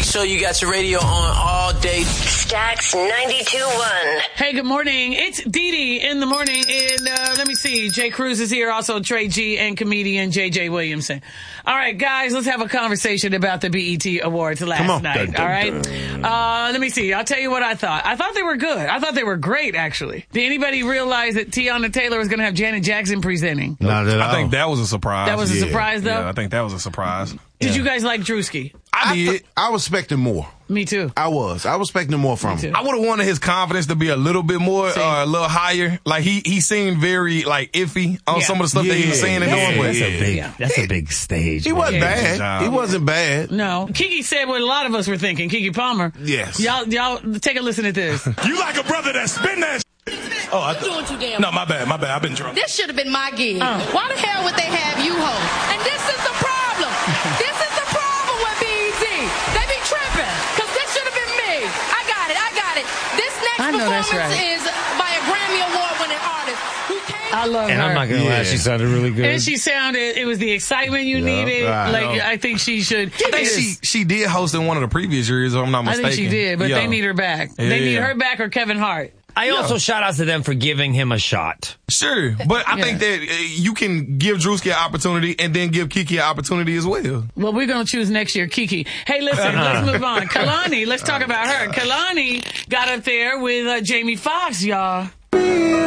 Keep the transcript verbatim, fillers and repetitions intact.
sure you got your radio on all day. Stax ninety-two point one. Hey, good morning. It's Dee Dee in the morning. And uh, let me see. Jay Cruz is here. Also, Trey G and comedian J J Williamson. All right, guys, let's have a conversation about the B E T Awards last night. Dun, dun, all right. Dun. Uh, let me see. I'll tell you what I thought. I thought they were good. I thought they were great, actually. Did anybody realize that Tiana Taylor was going to have Janet Jackson presenting? Not at all. I think that was a surprise. That was a yeah. surprise, though? Yeah, I think that was a surprise. Did yeah. you guys like Drewski? I, I did. th- I was expecting more. Me too. I was. I was expecting more from him. I would have wanted his confidence to be a little bit more, uh, a little higher. Like, he, he seemed very, like, iffy on yeah. some of the stuff yeah. that he was saying and yeah. doing. That's, yeah. a big, yeah. that's a big stage. He wasn't yeah. bad. He wasn't bad. No. Kiki said what a lot of us were thinking. Kiki Palmer. Yes. Y'all, y'all take a listen at this. You like a brother that's spin that Oh, I th- doing too damn. No, my bad, my bad. I've been drunk. This should have been my gig. Uh. Why the hell would they have you host? And this is the problem. This is the problem with B E T. They be tripping. Because this should have been me. I got it. I got it. This next I know performance that's right. is by a Grammy Award winning artist who came. I love and her. I'm not going to Yeah. lie, she sounded really good. And she sounded, it was the excitement you Yeah. needed. Right. Like, No. I think she should. I think she, she did host in one of the previous years, if I'm not I mistaken. think she did, but yeah. they need her back. Yeah. They need her back or Kevin Hart. I also shout out to them for giving him a shot. Sure, but I Yeah. think that uh, you can give Drewski an opportunity and then give Kiki an opportunity as well. Well, we're going to choose next year Kiki. Hey, listen, let's move on. Kalani, let's talk about her. Kalani got up there with uh, Jamie Foxx, y'all.